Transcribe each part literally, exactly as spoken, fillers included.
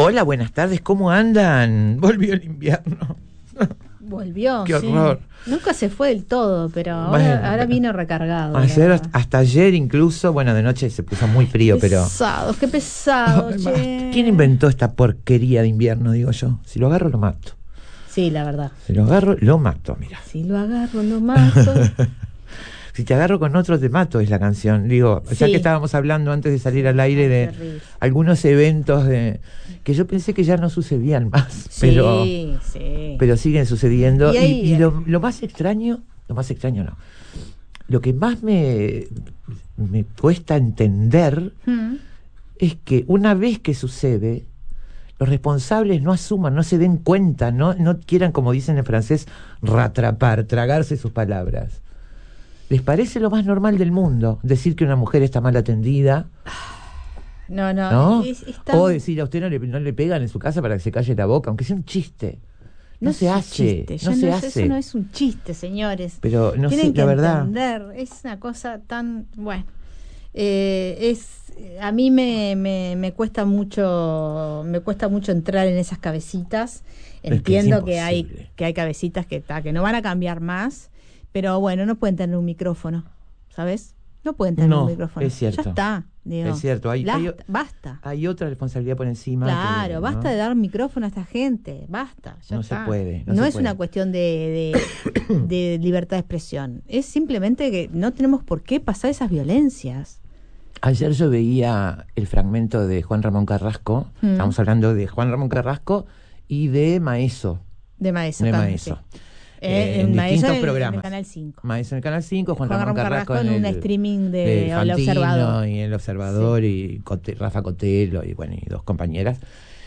Hola, buenas tardes, ¿cómo andan? Volvió el invierno. Volvió, Qué sí. horror. Nunca se fue del todo, pero ahora, Bueno, ahora vino recargado. Ayer, la- hasta ayer incluso, bueno, de noche se puso muy frío, pero... Pesado, qué pesado, Ay, che. basta. ¿Quién inventó esta porquería de invierno, digo yo? Si lo agarro, lo mato. Sí, la verdad. Si lo agarro, lo mato, mira. Si lo agarro, lo mato. Si te agarro con otro, te mato, es la canción. Digo, ya Sí. que estábamos hablando antes de salir al aire Ay, de terrible. algunos eventos de que yo pensé que ya no sucedían más, Sí, pero, sí. pero siguen sucediendo. Y Y, ahí- y lo, lo más extraño, lo más extraño no, lo que más me, me cuesta entender Mm. es que una vez que sucede, los responsables no asuman, no se den cuenta, no, no quieran, como dicen en francés, ratrapar, tragarse sus palabras. ¿Les parece lo más normal del mundo decir que una mujer está mal atendida? No, no. ¿No? Es, es tan- O decir a usted no le, no le pegan en su casa para que se calle la boca, aunque sea un chiste. No, se es un hace, chiste, no ya se es- hace. Eso no es un chiste, señores. Pero no Tienen sé, que la verdad. entender, es una cosa tan, bueno, eh, es a mí me, me, me cuesta mucho, me cuesta mucho entrar en esas cabecitas. Es que es Entiendo que, hay imposible. que hay cabecitas que ta, que no van a cambiar más, pero bueno, no pueden tener un micrófono, ¿sabes? No pueden tener No, un micrófono. es cierto. Ya está, digo. Es cierto, hay- La- hay- basta. Hay otra responsabilidad por encima. Claro, que, basta ¿no? de dar micrófono a esta gente, basta, ya No se está. puede, no No, se es puede. una cuestión de, de, de libertad de expresión, es simplemente que no tenemos por qué pasar esas violencias. Ayer yo veía el fragmento de Juan Ramón Carrasco, Mm. estamos hablando de Juan Ramón Carrasco y de Maeso. De Maeso. De claro, Maeso. sí. Eh, Eh, en Maeso distintos en el- programas. en el Canal cinco. Maeso en el Canal cinco, Juan, Juan Ramón Ramón Carrasco, Carrasco en el, un streaming de de El Fantino Observador. y El Observador y Cote- Rafa Cotelo y bueno, y dos compañeras.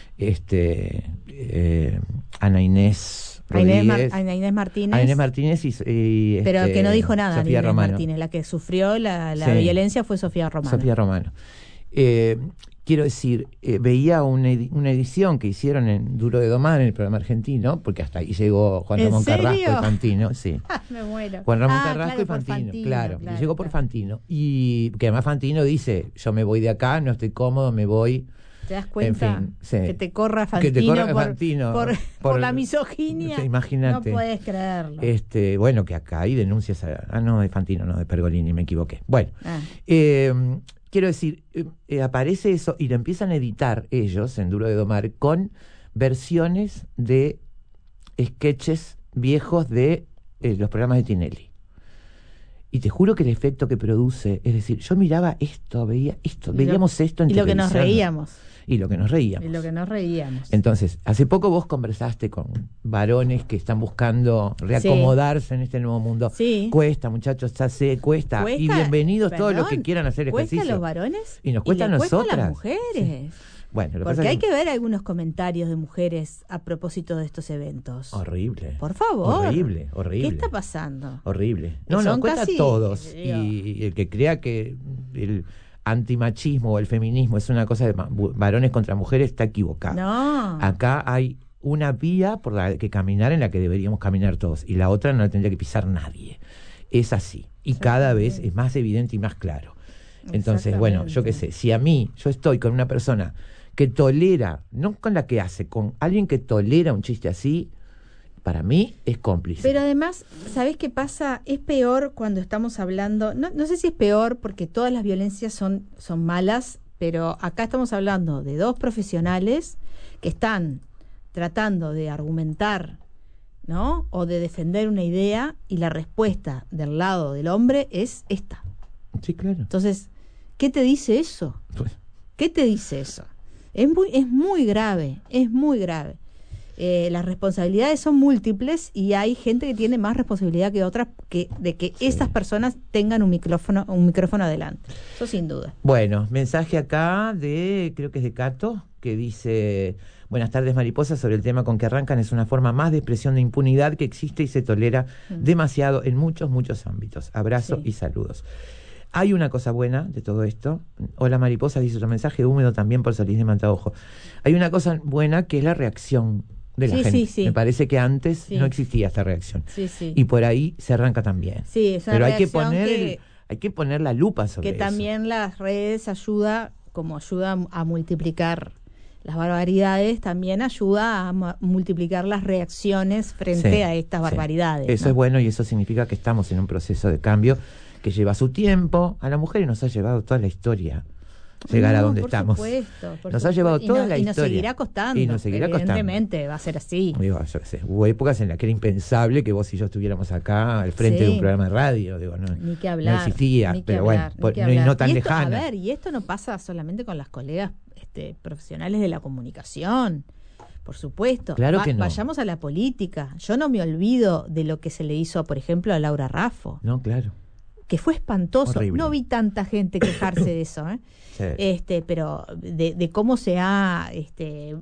Este eh, Ana Inés A Inés, Mar- Rodríguez, a Inés Martínez. Ana Inés Martínez y, y, Pero este, que no dijo nada, Sofía Inés Romano. Martínez. La que sufrió la, la Sí. violencia fue Sofía Romano. Sofía Romano. Eh, quiero decir, eh, veía una, edi- una edición que hicieron en Duro de Domar, en el programa argentino, porque hasta ahí llegó Juan ¿En Ramón Carrasco serio? y Fantino, sí. Ah, me muero. Juan Ramón Ah, Carrasco claro, y por Fantino, claro, claro, y llegó por claro. Fantino. Y que además Fantino dice, yo me voy de acá, no estoy cómodo, me voy. ¿Te das cuenta? En fin, sí. Que te corra Que Fantino, te corra por, Fantino por, por- por la misoginia. Sí, imagínate. No puedes creerlo. Este, bueno, que acá hay denuncias, a- ah, no, de Fantino, no, de Pergolini, me equivoqué. Bueno, Ah. eh, quiero decir, eh, eh, aparece eso y lo empiezan a editar ellos en Duro de Domar con versiones de sketches viejos de eh, los programas de Tinelli. Y te juro que el efecto que produce, es decir, yo miraba esto, veía esto, Y lo- veíamos esto en Y lo que nos televisión. reíamos. Y lo que nos reíamos. Y lo que nos reíamos. Entonces, hace poco vos conversaste con varones que están buscando reacomodarse en este nuevo mundo. Sí. Cuesta, muchachos, ya sé, cuesta. Cuesta, Y bienvenidos todos los perdón, que quieran hacer ¿Cuesta ejercicio. a los varones? Y nos cuesta a le cuesta a nosotras. las mujeres. Bueno, lo que Porque pasa hay es que ver algunos comentarios de mujeres a propósito de estos eventos. horrible. Por favor. Horrible, horrible. ¿Qué está pasando? Horrible. Y No, no, son cuesta casi, a todos. eh, digo- Y el que crea que el antimachismo o el feminismo es una cosa de ma- bu- varones contra mujeres está equivocado. No. Acá hay una vía por la que caminar en la que deberíamos caminar todos y la otra no la tendría que pisar nadie. Es así. Y cada vez es más evidente y más claro. Entonces, bueno, yo qué sé, si a mí, yo estoy con una persona que tolera, no con la que hace, con alguien que tolera un chiste así, para mí es cómplice. Pero además, ¿sabés qué pasa? Es peor cuando estamos hablando, no, no sé si es peor porque todas las violencias son, son malas, pero acá estamos hablando de dos profesionales que están tratando de argumentar, ¿no? O de defender una idea y la respuesta del lado del hombre es esta. Sí, claro. Entonces, ¿qué te dice eso? Pues, ¿Qué te dice eso? Es muy, es muy grave, es muy grave. Eh, las responsabilidades son múltiples y hay gente que tiene más responsabilidad que otras que, de que Sí. esas personas tengan un micrófono, un micrófono adelante. Eso sin duda. Bueno, mensaje acá de, creo que es de Cato, que dice, buenas tardes mariposas, sobre el tema con que arrancan, es una forma más de expresión de impunidad que existe y se tolera Mm. demasiado en muchos, muchos ámbitos. Abrazo Sí. y saludos. Hay una cosa buena de todo esto. Hola mariposas, dice otro mensaje húmedo también por Solís de Mataojo. Hay una cosa buena que es la reacción de la Sí, gente. sí, sí. Me parece que antes Sí. no existía esta reacción. Sí, sí. Y por ahí se arranca también. Sí, es una Pero hay que reacción poner que- el- hay que poner la lupa sobre que eso. también las redes ayuda como ayuda a multiplicar las barbaridades también ayuda a ma- multiplicar las reacciones frente Sí, a estas sí. barbaridades. Eso ¿no? es bueno y eso significa que estamos en un proceso de cambio que lleva su tiempo. A la mujer nos ha llevado toda la historia llegar a No, donde por estamos. Supuesto, por Nos ha llevado supuesto. toda y no, la y nos historia. seguirá costando. Y nos seguirá costando. Evidentemente va a ser así. Digo, yo qué sé, hubo épocas en las que era impensable que vos y yo estuviéramos acá al frente Sí. de un programa de radio. Digo, no, Ni que hablar. no existía, ni que pero hablar, bueno, ni por- que no, y hablar. no tan Y esto, lejana. A ver, y esto no pasa solamente con las colegas este, profesionales de la comunicación. Por supuesto. Claro que no. Vayamos a la política. Yo no me olvido de lo que se le hizo, por ejemplo, a Laura Raffo, No, claro. que fue espantoso. Horrible. No vi tanta gente quejarse de eso, ¿eh? Sí. Este, pero de, de cómo se ha este,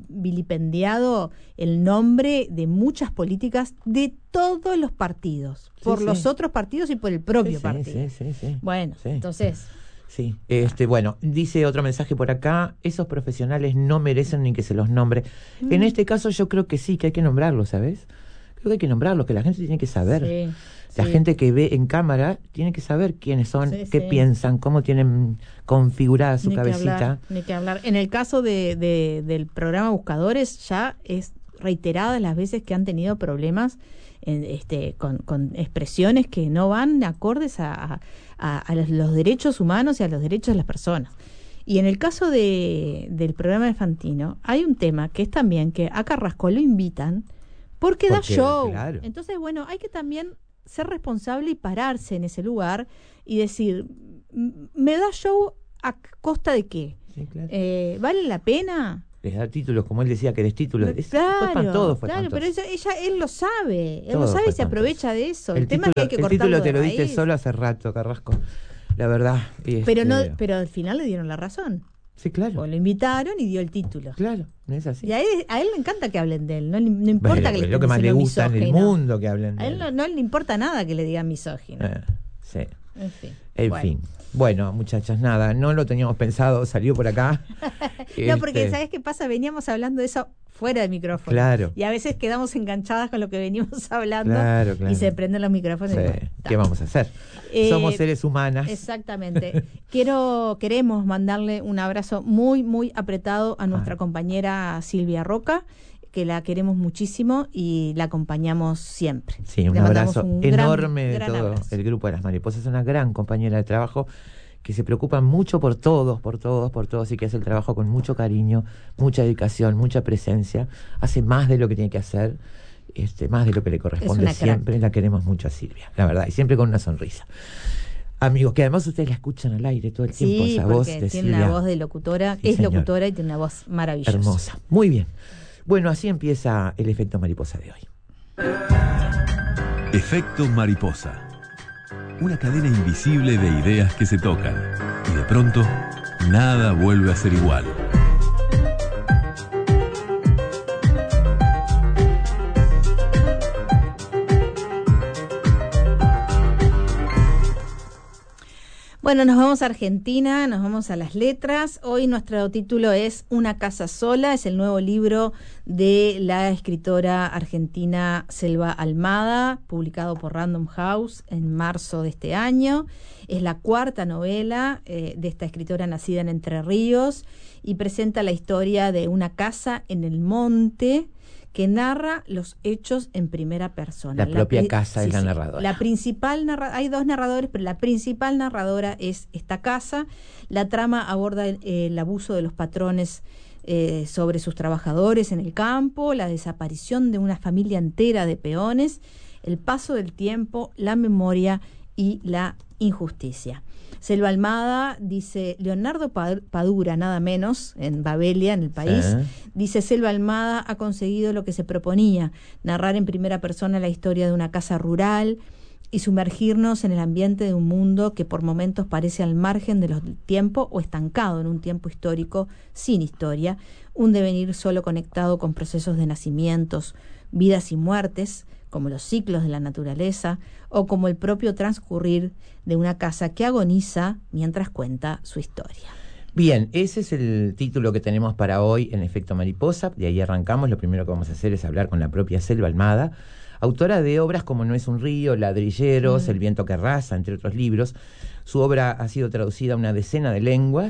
vilipendiado el nombre de muchas políticas de todos los partidos, Sí, por sí. los otros partidos y por el propio Sí, partido. sí, sí, sí. Bueno, Sí. entonces, Sí, este, bueno, dice otro mensaje por acá, esos profesionales no merecen ni que se los nombre. Mm. En este caso yo creo que sí, que hay que nombrarlos, ¿sabes? Creo que hay que nombrarlos, que la gente tiene que saber. sí, La sí. gente que ve en cámara tiene que saber quiénes son, Sí, qué sí. piensan, cómo tienen configurada su Ni que cabecita. hablar, ni que hablar. En el caso de, de- del programa Buscadores, ya es reiteradas las veces que han tenido problemas en, este, con, con expresiones que no van acordes a, a- a- a los, los derechos humanos y a los derechos de las personas. Y en el caso de, del programa de Fantino, hay un tema que es también que a Carrasco lo invitan porque, da Porque, show. claro. Entonces, bueno, hay que también ser responsable y pararse en ese lugar y decir, "M- ¿me da show a costa de qué? Sí, claro. Eh, ¿Vale la pena? Les da títulos, como él decía, que les títulos. Es- fue Claro, espantoso, fue claro, pero espantoso. ella, ella- él lo sabe, él Todo lo sabe fue y se aprovecha de eso. El, El tema título, es que hay que el cortarlo título te de lo diste raíz. solo hace rato, Carrasco. La verdad. y Pero no, este, pero al final le dieron la razón. Sí, claro. O lo invitaron y dio el título. Claro, no es así. Y a él, a él le encanta que hablen de él, no, le- no importa Bueno, que le es lo que estén más le diciendo gusta en el misógino. mundo que hablen de A él él. no, no le importa nada que le digan misógino. Eh, sí. En fin. En Bueno. fin. Bueno, muchachas, nada, no lo teníamos pensado, salió por acá. No, porque Este, ¿sabes qué pasa? Veníamos hablando de eso fuera del micrófono. Claro. Y a veces quedamos enganchadas con lo que venimos hablando Claro, claro. y se prenden los micrófonos. Sí, y bueno, ¿qué ta. vamos a hacer? Eh, Somos seres humanas. Exactamente. Quiero, queremos mandarle un abrazo muy, muy apretado a nuestra Ah. compañera Silvia Roca, que la queremos muchísimo y la acompañamos siempre. Sí, un Le mandamos abrazo un gran, enorme de gran todo abrazo. el grupo de las mariposas. Es una gran compañera de trabajo que se preocupa mucho por todos, por todos, por todos y que hace el trabajo con mucho cariño, mucha dedicación, mucha presencia. Hace más de lo que tiene que hacer, este, más de lo que le corresponde una crack. siempre. La queremos mucho a Silvia, la verdad, y siempre con una sonrisa. Amigos, que además ustedes la escuchan al aire todo el tiempo, Sí, esa voz porque de tiene Silvia. una voz de locutora, Sí, es señor. locutora y tiene una voz maravillosa. Hermosa. Muy bien. Bueno, así empieza el efecto mariposa de hoy. Efecto mariposa. Una cadena invisible de ideas que se tocan. Y de pronto, nada vuelve a ser igual. Bueno, nos vamos a Argentina, nos vamos a las letras. Hoy nuestro título es Una casa sola, es el nuevo libro de la escritora argentina Selva Almada, publicado por Random House en marzo de este año. Es la cuarta novela eh, de esta escritora nacida en Entre Ríos y presenta la historia de una casa en el monte que narra los hechos en primera persona. La propia pri- casa es la narradora. La principal narra- hay dos narradores, pero la principal narradora es esta casa. La trama aborda el, el abuso de los patrones eh, sobre sus trabajadores en el campo, la desaparición de una familia entera de peones, el paso del tiempo, la memoria y la injusticia. Selva Almada dice, Leonardo Padura, nada menos, en Babelia, en el país, Sí. dice, Selva Almada ha conseguido lo que se proponía, narrar en primera persona la historia de una casa rural y sumergirnos en el ambiente de un mundo que por momentos parece al margen de los tiempos o estancado en un tiempo histórico sin historia, un devenir solo conectado con procesos de nacimientos, vidas y muertes, como los ciclos de la naturaleza, o como el propio transcurrir de una casa que agoniza mientras cuenta su historia. Bien, ese es el título que tenemos para hoy en Efecto Mariposa. De ahí arrancamos. Lo primero que vamos a hacer es hablar con la propia Selva Almada, autora de obras como No es un río, Ladrilleros, Mm. El viento que arrasa, entre otros libros. Su obra ha sido traducida a una decena de lenguas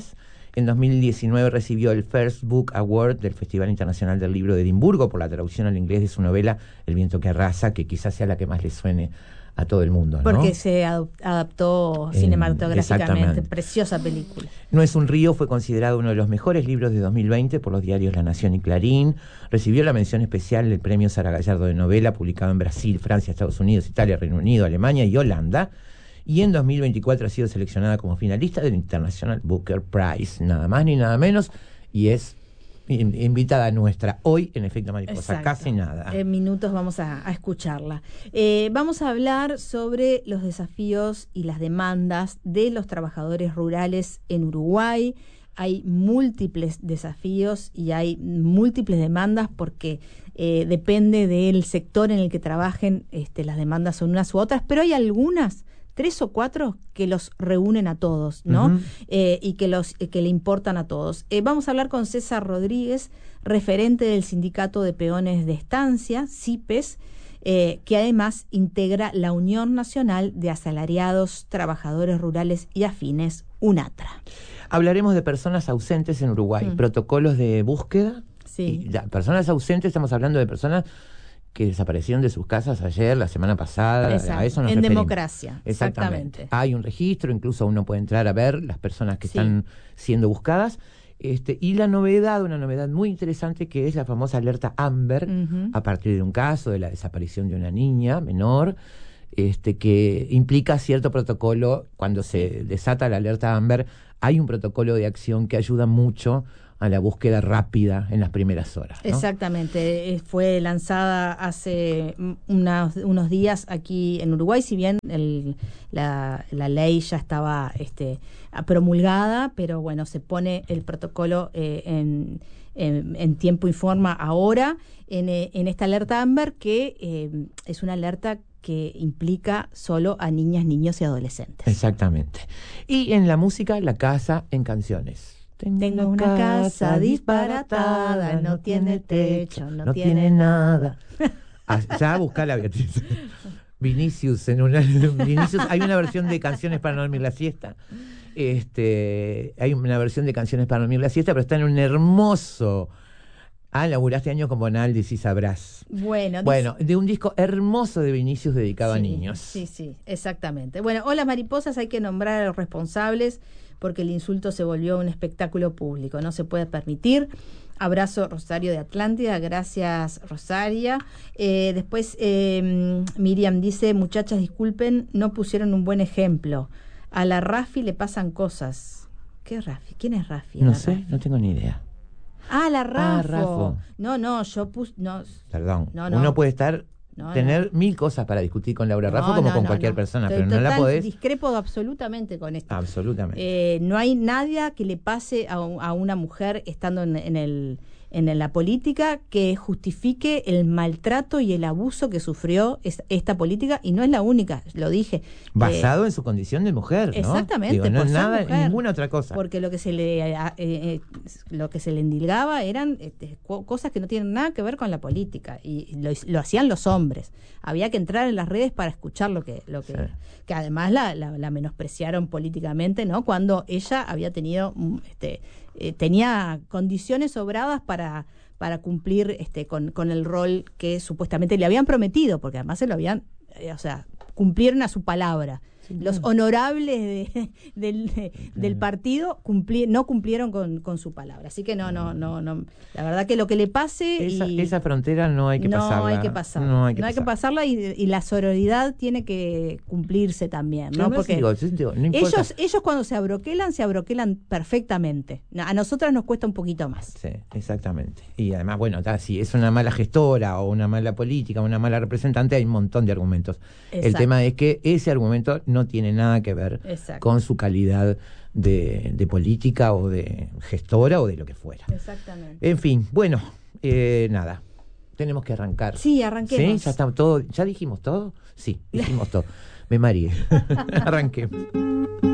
En dos mil diecinueve recibió el First Book Award del Festival Internacional del Libro de Edimburgo por la traducción al inglés de su novela El viento que arrasa, que quizás sea la que más le suene a todo el mundo, ¿no? Porque se adaptó Eh, cinematográficamente. exactamente. Preciosa película. No es un río fue considerado uno de los mejores libros de dos mil veinte por los diarios La Nación y Clarín. Recibió la mención especial del Premio Sara Gallardo de Novela, publicado en Brasil, Francia, Estados Unidos, Italia, Reino Unido, Alemania y Holanda. Y en dos mil veinticuatro ha sido seleccionada como finalista del International Booker Prize, nada más ni nada menos, y es in- invitada nuestra hoy en Efecto Mariposa. Exacto. Casi nada. En minutos vamos a, a escucharla. Eh, vamos a hablar sobre los desafíos y las demandas de los trabajadores rurales en Uruguay. Hay múltiples desafíos y hay múltiples demandas porque eh, depende del sector en el que trabajen, este, las demandas son unas u otras, pero hay algunas, tres o cuatro, que los reúnen a todos, ¿no? Uh-huh. Eh, y que los eh, que le importan a todos. Eh, vamos a hablar con César Rodríguez, referente del Sindicato de Peones de Estancia, CIPES, eh, que además integra la Unión Nacional de Asalariados, Trabajadores Rurales y Afines, UNATRA. Hablaremos de personas ausentes en Uruguay, Mm. protocolos de búsqueda. Sí. Y la- personas ausentes, estamos hablando de personas que desaparecieron de sus casas ayer, la semana pasada. Exacto. A eso nos En referimos. democracia, Exactamente. exactamente. Hay un registro, incluso uno puede entrar a ver las personas que Sí. están siendo buscadas. Este, y la novedad, una novedad muy interesante, que es la famosa alerta Amber, Ujú. a partir de un caso de la desaparición de una niña menor, este, que implica cierto protocolo. Cuando se desata la alerta Amber, hay un protocolo de acción que ayuda mucho a la búsqueda rápida en las primeras horas, ¿no? Exactamente, eh, fue lanzada hace mm, unas- unos días aquí en Uruguay, si bien el- la, la ley ya estaba este, a- promulgada, pero bueno, se pone el protocolo eh, en, en, en tiempo y forma ahora, en, eh, en esta alerta Amber, que eh, es una alerta que implica solo a niñas, niños y adolescentes. Exactamente. Y en la música, la casa en canciones. Tengo una casa disparatada, no tiene techo, no tiene nada. Allá buscala, Beatriz. Vinicius, en una, Vinicius, hay una versión de Canciones para no dormir la siesta. Este, hay una versión de Canciones para no dormir la siesta, pero está en un hermoso. Ah, laburaste años con Bonaldi, sí sabrás. Bueno, Bueno, de un disco hermoso de Vinicius dedicado sí, a niños. Sí, sí, exactamente. Bueno, hola mariposas, hay que nombrar a los responsables porque el insulto se volvió un espectáculo público, no se puede permitir. Abrazo, Rosario de Atlántida, gracias Rosaria. Eh, después eh, Miriam dice, muchachas disculpen, no pusieron un buen ejemplo. A la Rafi le pasan cosas. ¿Qué Rafi? ¿Quién es Rafi? No La sé, Rafi. no tengo ni idea. Ah, la Rafo. Ah, Rafo. No, no, yo puse... No, Perdón. No, no. Uno puede estar, No, tener no. mil cosas para discutir con Laura no, Raffo, como no, con no, cualquier no. persona, Estoy pero no la total- podés. Discrepo absolutamente con esto. Absolutamente. Eh, no hay nada que le pase a, un- a una mujer estando en, en el en la política que justifique el maltrato y el abuso que sufrió es- esta política, y no es la única, lo dije. Basado en su condición de mujer, ¿no? Exactamente, Digo, no por es ser nada, mujer. ninguna otra cosa. Porque lo que se le a- eh, eh, lo que se le endilgaba eran este, co- cosas que no tienen nada que ver con la política, y lo, lo hacían los hombres. Había que entrar en las redes para escuchar lo que lo que, Sí. que además la, la, la menospreciaron políticamente, ¿no? Cuando ella había tenido mm, este eh, tenía condiciones sobradas para para cumplir este con, con el rol que supuestamente le habían prometido, porque además se lo habían, eh, o sea, cumplieron a su palabra. Los honorables de- del, de- del partido cumpli- no cumplieron con, con su palabra. Así que no, no, no, no. La verdad que lo que le pase. Esa, y esa frontera no hay que no pasarla. hay que pasarla. No hay que, No hay que pasarla. pasarla, y, y la sororidad tiene que cumplirse también, ¿no? Además, Porque digo, yo digo, no importa. ellos, ellos cuando se abroquelan, se abroquelan perfectamente. A nosotras nos cuesta un poquito más. Sí, exactamente. Y además, bueno, ta, si es una mala gestora o una mala política, una mala representante, hay un montón de argumentos. El Exacto. tema es que ese argumento no tiene nada que ver Exacto. con su calidad de, de política o de gestora o de lo que fuera. Exactamente. En fin, bueno, eh, nada, tenemos que arrancar. Sí, arranquemos. ¿Sí? ¿Ya está todo? ¿Ya dijimos todo? Sí, dijimos todo. Me mareé. Arranquemos.